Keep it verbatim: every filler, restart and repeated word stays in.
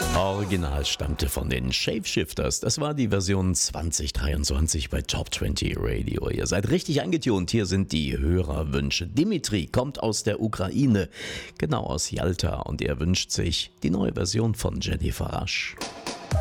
Original stammte von den Shapeshifters. Das war die Version zwanzig dreiundzwanzig bei Top zwanzig Radio. Ihr seid richtig eingetunt. Hier sind die Hörerwünsche. Dimitri kommt aus der Ukraine, genau aus Jalta, und er wünscht sich die neue Version von Jennifer Rush.